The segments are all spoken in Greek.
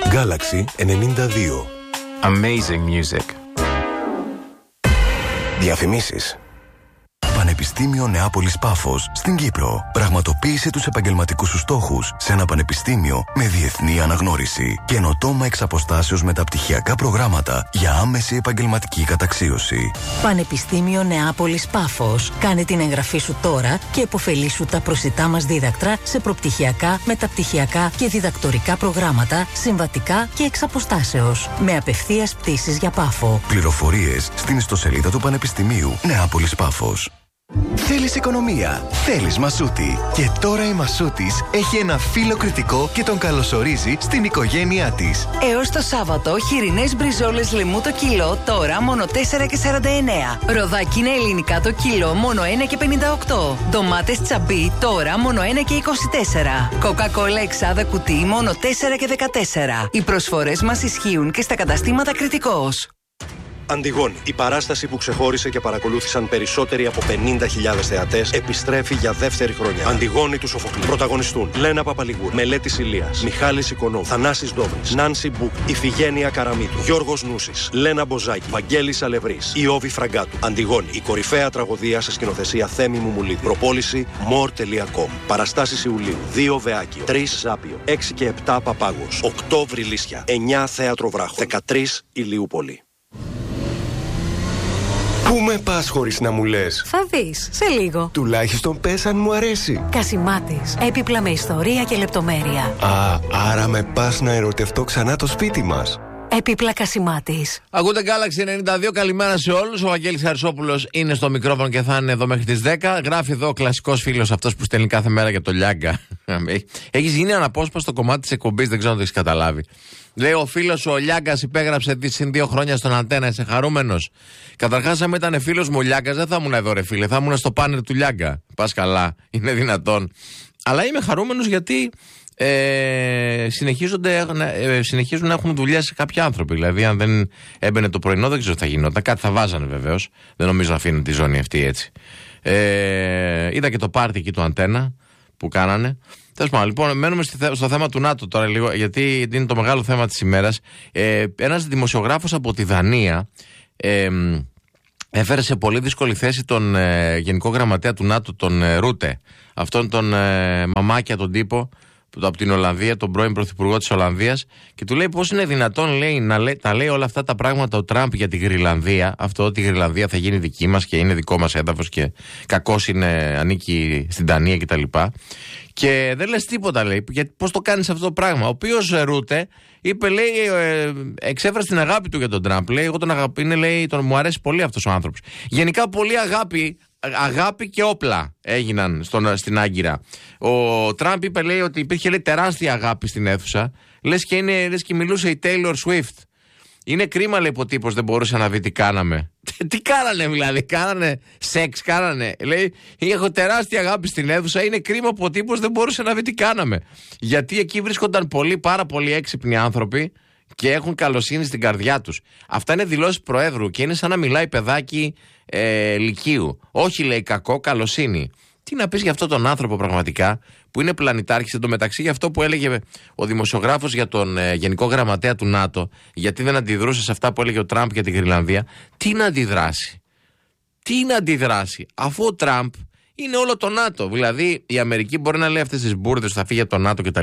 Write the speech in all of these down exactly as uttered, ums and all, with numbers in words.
Galaxy ενενήντα δύο. Amazing music. Διαφημίσεις. Πανεπιστήμιο Νεάπολης Πάφος στην Κύπρο. Πραγματοποίησε τους επαγγελματικούς σου στόχους σε ένα πανεπιστήμιο με διεθνή αναγνώριση. Καινοτόμα εξ αποστάσεως μεταπτυχιακά προγράμματα για άμεση επαγγελματική καταξίωση. Πανεπιστήμιο Νεάπολης Πάφος. Κάνε την εγγραφή σου τώρα και επωφελήσου τα προσιτά μας δίδακτρα σε προπτυχιακά, μεταπτυχιακά και διδακτορικά προγράμματα, συμβατικά και εξ αποστάσεως. Με απευθείας πτήσεις για Πάφο. Πληροφορίες στην ιστοσελίδα του Πανεπιστημίου Νεάπολης Πάφος. Θέλεις οικονομία, θέλεις Μασούτη. Και τώρα η Μασούτης έχει ένα φίλο κριτικό και τον καλωσορίζει στην οικογένειά της. Έως το Σάββατο, χοιρινές μπριζόλες λαιμού το κιλό, τώρα μόνο τέσσερα και σαράντα εννέα. Ροδάκινα ελληνικά το κιλό, μόνο ένα και πενήντα οκτώ. Ντομάτες τσαμπί, τώρα μόνο ένα και είκοσι τέσσερα. Κοκακόλα εξάδα κουτί, μόνο τέσσερα και δεκατέσσερα. Οι προσφορές μας ισχύουν και στα καταστήματα Κριτικός. Αντιγόνη, η παράσταση που ξεχώρισε και παρακολούθησαν περισσότεροι από πενήντα χιλιάδες θεατές, επιστρέφει για δεύτερη χρονιά. Αντιγόνη του Σοφοκλή. Πρωταγωνιστούν Λένα Παπαλιγούρ, Μελέτης Ηλίας, Μιχάλης Οικονόμου, Θανάσης Ντόμρης, Νάνση Μπούκ, Ιφηγένεια Καραμίτου, Γιώργος Νούσης, Λένα Μποζάκη, Βαγγέλης Αλευρής, Ιώβη Φραγκάτου. Αντιγόνη, η κορυφαία τραγωδία σε σκηνοθεσία Θέμη Μουμουλίδη. Προπόληση more τελεία com. Παραστάσεις Ιουλίου, δύο Βεάκιο, τρεις Ζάπιο, έξι και επτά Παπάγος, οκτώ Βρυλίσια, εννιά Θέατρο Βράχο, δεκατρείς Ηλιούπολη. Πού με πας χωρίς να μου λες? Θα δεις, σε λίγο. Τουλάχιστον πες αν μου αρέσει. Κασιμάτης, έπιπλα με ιστορία και λεπτομέρεια. Α, άρα με πας να ερωτευτώ ξανά το σπίτι μας. Έπιπλα Κασιμάτης. Ακούτε Galaxy ενενήντα δύο, καλημέρα σε όλους. Ο Βαγγέλης Χαρισόπουλος είναι στο μικρόφωνο και θα είναι εδώ μέχρι τις δέκα. Γράφει εδώ ο κλασικός φίλος αυτός που στέλνει κάθε μέρα για το Λιάγκα. Έχεις γίνει αναπόσπαστο κομμάτι της εκπομπής, δεν ξέρω αν το έχεις καταλάβει. Λέει ο φίλος ο Λιάγκας υπέγραψε συν δύο χρόνια στον Αντένα, είσαι χαρούμενος? Καταρχάς, αν ήταν φίλος μου ο Λιάγκας, δεν θα ήμουν εδώ, ρε φίλε, θα ήμουν στο πάνελ του Λιάγκα. Πας καλά, είναι δυνατόν? Αλλά είμαι χαρούμενος γιατί ε, συνεχίζονται, ε, συνεχίζουν να έχουν δουλειές κάποιοι άνθρωποι. Δηλαδή, αν δεν έμπαινε το πρωινό, δεν ξέρω τι θα γινόταν. Κάτι θα βάζανε βεβαίως. Δεν νομίζω να αφήνουν τη ζώνη αυτή έτσι. Ε, είδα και το πάρτι εκεί του Αντένα που κάνανε. Τέλος πάντων, λοιπόν, μένουμε στο θέμα του ΝΑΤΟ τώρα λίγο, γιατί είναι το μεγάλο θέμα της ημέρας. Ε, ένας δημοσιογράφος από τη Δανία ε, έφερε σε πολύ δύσκολη θέση τον ε, Γενικό Γραμματέα του ΝΑΤΟ, τον ε, Ρούτε. Αυτόν τον ε, μαμάκια, τον τύπο, από την Ολλανδία, τον πρώην πρωθυπουργό της Ολλανδίας, και του λέει πώς είναι δυνατόν, λέει, να λέει, τα λέει όλα αυτά τα πράγματα ο Τραμπ για τη Γρυλανδία. Αυτό ότι η Γρυλανδία θα γίνει δική μας και είναι δικό μας έδαφος και κακώς είναι, ανήκει στην Δανία κτλ. Και δεν λες τίποτα, λέει, γιατί πώς το κάνεις αυτό το πράγμα. Ο οποίος Ρούτε είπε, λέει, ε, εξέφρασε την αγάπη του για τον Τραμπ. Λέει, εγώ τον αγαπη, είναι, λέει, τον, μου αρέσει πολύ αυτός ο άνθρωπος. Γενικά πολύ αγάπη. Αγάπη και όπλα έγιναν στον, στην Άγκυρα. Ο Τραμπ είπε, λέει, ότι υπήρχε, λέει, τεράστια αγάπη στην αίθουσα. Λες και, είναι, λες και μιλούσε η Taylor Swift. Είναι κρίμα, λέει, που ο τύπος δεν μπορούσε να δει τι κάναμε. Τι κάνανε δηλαδή, κάνανε σεξ, κάνανε. Λέει, έχω τεράστια αγάπη στην αίθουσα. Είναι κρίμα που ο τύπος δεν μπορούσε να δει τι κάναμε. Γιατί εκεί βρίσκονταν πολλοί, πάρα πολλοί έξυπνοι άνθρωποι και έχουν καλοσύνη στην καρδιά τους. Αυτά είναι δηλώσεις Προέδρου και είναι σαν να μιλάει παιδάκι ε, λυκείου. Όχι, λέει, κακό, καλοσύνη. Τι να πεις για αυτόν τον άνθρωπο πραγματικά, που είναι πλανητάρχης? Εν τω μεταξύ, για αυτό που έλεγε ο δημοσιογράφος για τον ε, Γενικό Γραμματέα του ΝΑΤΟ, γιατί δεν αντιδρούσε σε αυτά που έλεγε ο Τραμπ για την Γρυλανδία. Τι να αντιδράσει, τι να αντιδράσει, αφού ο Τραμπ είναι όλο το ΝΑΤΟ. Δηλαδή, η Αμερική μπορεί να λέει αυτές τις μπουρδες, θα φύγει από το ΝΑΤΟ κτλ.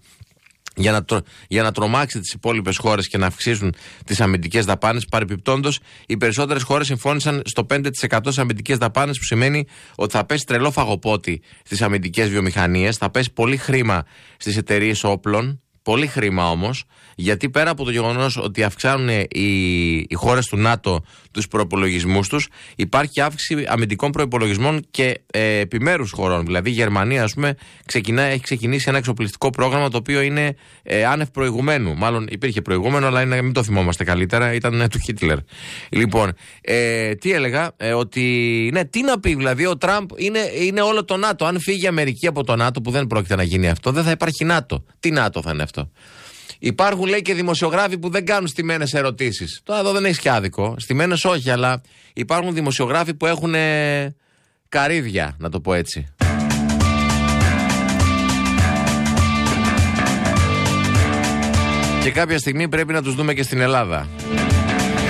Για να, τρο, για να τρομάξει τις υπόλοιπες χώρες και να αυξήσουν τις αμυντικές δαπάνες. Παρεπιπτόντως, οι περισσότερες χώρες συμφώνησαν στο πέντε τοις εκατό στις αμυντικές δαπάνες, που σημαίνει ότι θα πέσει τρελό φαγοπότη στις αμυντικές βιομηχανίες, θα πέσει πολύ χρήμα στις εταιρείες όπλων. Πολύ χρήμα όμως, γιατί πέρα από το γεγονός ότι αυξάνουν οι, οι χώρες του ΝΑΤΟ τους προϋπολογισμούς τους, υπάρχει αύξηση αμυντικών προϋπολογισμών και ε, επιμέρους χωρών. Δηλαδή η Γερμανία, ας πούμε, ξεκινά, έχει ξεκινήσει ένα εξοπλιστικό πρόγραμμα το οποίο είναι ε, άνευ προηγουμένου. Μάλλον υπήρχε προηγούμενο, αλλά είναι, μην το θυμόμαστε καλύτερα, ήταν ε, του Χίτλερ. Λοιπόν, ε, τι έλεγα, ε, ότι ναι, τι να πει, δηλαδή ο Τραμπ είναι, είναι όλο το ΝΑΤΟ. Αν φύγει η Αμερική από το ΝΑΤΟ, που δεν πρόκειται να γίνει αυτό, δεν θα υπάρχει ΝΑΤΟ. Τι ΝΑΤΟ θα είναι αυτό? Υπάρχουν, λέει, και δημοσιογράφοι που δεν κάνουν στημένες ερωτήσεις. Τώρα εδώ δεν έχεις και άδικο. Στημένες όχι, αλλά υπάρχουν δημοσιογράφοι που έχουν ε, καρύδια, να το πω έτσι. Και κάποια στιγμή πρέπει να τους δούμε και στην Ελλάδα.